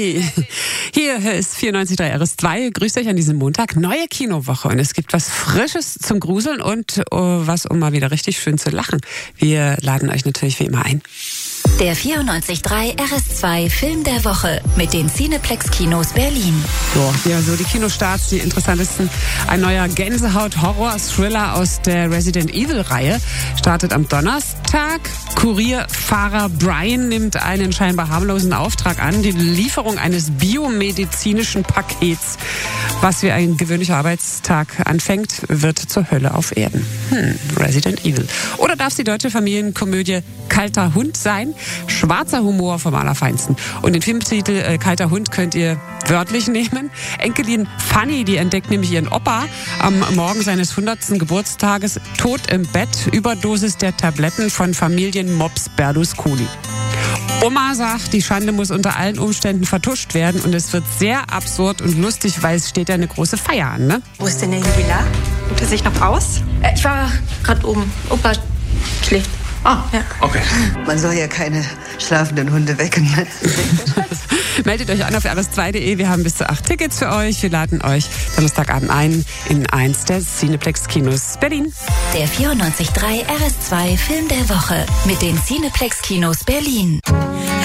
Hi, hier ist 94.3 RS2. Grüßt euch an diesem Montag. Neue Kinowoche und es gibt was Frisches zum Gruseln und was, um mal wieder richtig schön zu lachen. Wir laden euch natürlich wie immer ein. Der 94.3 RS2 Film der Woche mit den Cineplex-Kinos Berlin. So die Kinostarts, die interessantesten. Ein neuer Gänsehaut-Horror-Thriller aus der Resident Evil-Reihe startet am Donnerstag. Kurierfahrer Brian nimmt einen scheinbar harmlosen Auftrag an, die Lieferung eines biomedizinischen Pakets. Was wie ein gewöhnlicher Arbeitstag anfängt, wird zur Hölle auf Erden. Resident Evil. Oder darf es die deutsche Familienkomödie Kalter Hund sein? Schwarzer Humor vom Allerfeinsten. Und den Filmtitel Kalter Hund könnt ihr wörtlich nehmen. Enkelin Fanny, die entdeckt nämlich ihren Opa am Morgen seines 100. Geburtstages tot im Bett. Überdosis der Tabletten von Familienmops Berlusconi. Oma sagt, die Schande muss unter allen Umständen vertuscht werden und es wird sehr absurd und lustig, weil es steht ja eine große Feier an, ne? Wo ist denn der Jubilar? Ruht er sich noch aus? Ich war gerade oben. Opa schläft. Ah, ja. Okay. Man soll ja keine schlafenden Hunde wecken. Meldet euch an auf rs2.de. Wir haben bis zu 8 Tickets für euch. Wir laden euch Donnerstagabend ein in eins der Cineplex-Kinos Berlin. Der 94.3 RS2 Film der Woche mit den Cineplex-Kinos Berlin.